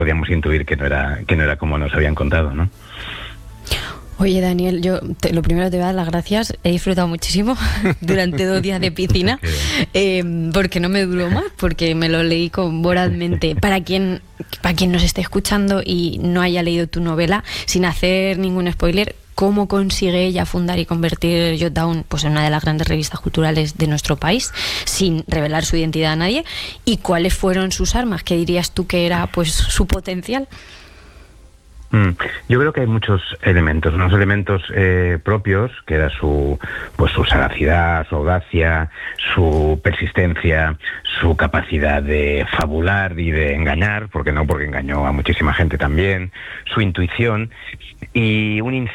podíamos intuir que no era como nos habían contado, ¿no? Oye, Daniel, lo primero te voy a dar las gracias. He disfrutado muchísimo durante 2 días de piscina, porque no me duró más, porque me lo leí vorazmente. Para quien nos esté escuchando y no haya leído tu novela, sin hacer ningún spoiler, ¿cómo consigue ella fundar y convertir Jotdown pues, en una de las grandes revistas culturales de nuestro país, sin revelar su identidad a nadie? ¿Y cuáles fueron sus armas? ¿Qué dirías tú que era pues su potencial? Yo creo que hay muchos elementos, unos elementos propios, que era su sagacidad, su audacia, su persistencia, su capacidad de fabular y de engañar, porque engañó a muchísima gente también, su intuición y un